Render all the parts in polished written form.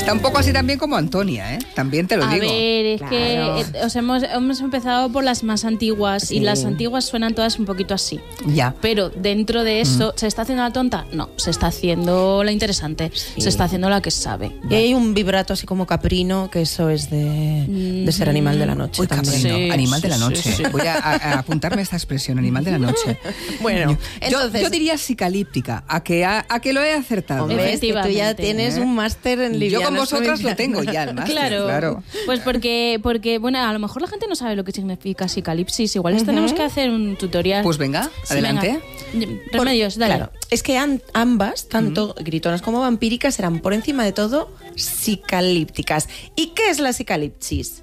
Está un poco así también como Antonia, ¿eh? También te lo digo. A ver, es que hemos empezado por las más antiguas y las antiguas suenan todas un poquito así. Ya. Pero dentro de eso, ¿se está haciendo la tonta? No, se está haciendo la interesante. Se está haciendo la que sabe. Y hay un vibrato así como caprino, que eso es de ser animal de la noche. Uy, también. caprino, Sí, animal sí, de la noche. sí, sí. Voy a apuntarme esta expresión, animal de la noche. Bueno, entonces... Yo diría psicalíptica, a que lo he acertado. Hombre, es que tú ya Efectivamente. tienes un máster en livianas. Yo con vosotras lo femeninas. tengo ya, el máster, Claro, pues porque, bueno, a lo mejor la gente no sabe lo que significa psicalipsis. Igual les tenemos que hacer un tutorial. Pues venga, Sí, adelante. venga. Remedios, dale. Claro, es que ambas, tanto gritonas como vampíricas, eran por encima de todo psicalípticas. ¿Y qué es la psicalipsis?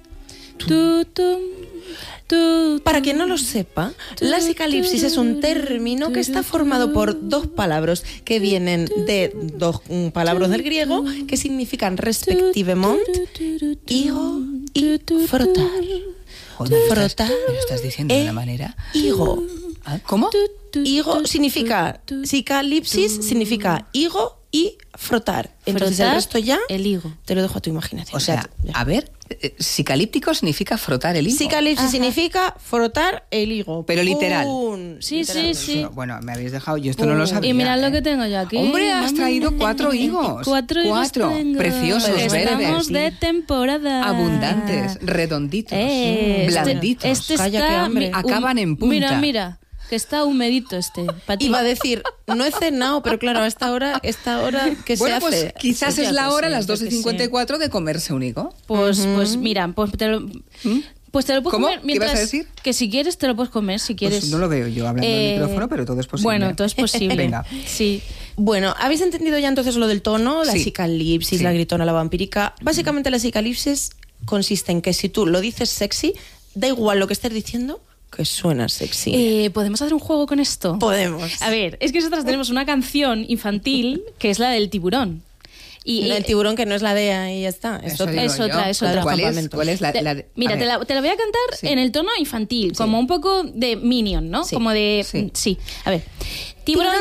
Para quien no lo sepa, la psicalipsis es un término que está formado por dos palabras que vienen de dos palabras del griego que significan respectivamente higo y frotar. Joder, Frotar. me lo estás diciendo de una manera. Higo. ¿Ah? ¿Cómo? Higo significa, psicalipsis significa higo y frotar. Entonces Frotar el resto ya el higo. te lo dejo a tu imaginación. O sea, ya. a ver, psicalíptico significa frotar el higo. Psicalipsis significa frotar el higo. Pero literal. ¡Pum! Sí, Literalmente. sí. Bueno, me habéis dejado, yo esto no lo sabía. Y mirad lo ¿eh? que tengo yo aquí. Hombre, has traído 4 higos. 4 higos tengo. Preciosos, Estamos verdes. de temporada. Abundantes, redonditos, Este blanditos. Calla, está... qué hambre. Acaban en punta. Mira, que está humedito este. Pa' ti. Iba a decir, no he cenado, pero claro, a esta hora ¿qué Bueno, se pues hace? quizás Pues es ya la te hora, sé, las yo qué 12:54, de comerse un higo. Pues mira, pues te lo puedes ¿Cómo? comer ¿Qué mientras... ibas a decir? Que si quieres te lo puedes comer, si quieres. Pues no lo veo yo hablando del micrófono, pero todo es posible. Bueno, todo es posible. Venga. Sí. Bueno, ¿habéis entendido ya entonces lo del tono? La Sí. psicalipsis, Sí. la gritona, la vampírica. Básicamente la psicalipsis consiste en que si tú lo dices sexy, da igual lo que estés diciendo, que suena sexy. ¿Podemos hacer un juego con esto? Podemos. A ver, es que nosotras tenemos una canción infantil que es la del tiburón. Y El tiburón, que no es la de ahí ya está. Eso digo es yo. otra. ¿Cuál es la Mira, a ver. te la voy a cantar Sí. en el tono infantil, como un poco de Minion, ¿no? Sí. Como de... Sí. Sí. A ver. Tiburón